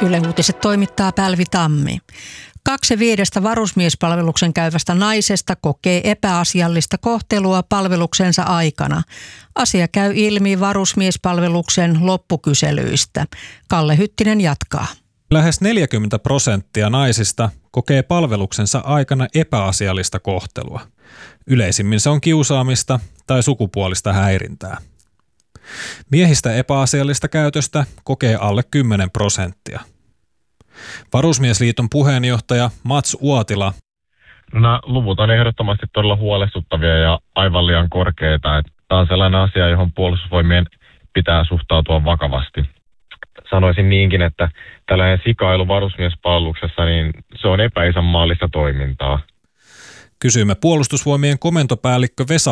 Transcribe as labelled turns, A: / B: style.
A: Yle Uutiset toimittaa Pälvi Tammi. 2/5 varusmiespalveluksen käyvästä naisesta kokee epäasiallista kohtelua palveluksensa aikana. Asia käy ilmi varusmiespalveluksen loppukyselyistä. Kalle Hyttinen jatkaa.
B: Lähes 40% naisista kokee palveluksensa aikana epäasiallista kohtelua. Yleisimmin se on kiusaamista tai sukupuolista häirintää. Miehistä epäasiallista käytöstä kokee alle 10%. Varusmiesliiton puheenjohtaja Mats Uotila.
C: Nämä luvut on ehdottomasti todella huolestuttavia ja aivan liian korkeita. Tämä on sellainen asia, johon puolustusvoimien pitää suhtautua vakavasti. Sanoisin niinkin, että tällainen sikailu varusmiespalveluksessa, niin se on epäisänmaallista toimintaa.
B: Kysyimme puolustusvoimien komentopäällikkö Vesa